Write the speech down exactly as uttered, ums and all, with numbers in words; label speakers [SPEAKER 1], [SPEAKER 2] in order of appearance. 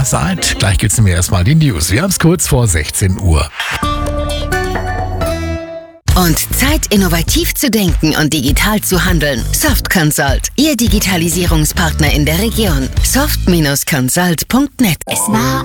[SPEAKER 1] da seid. Gleich gibt's mir erstmal die News. Wir haben es kurz vor sechzehn Uhr.
[SPEAKER 2] Und Zeit, innovativ zu denken und digital zu handeln. Soft Consult, Ihr Digitalisierungspartner in der Region. soft Bindestrich consult Punkt net.
[SPEAKER 3] Es war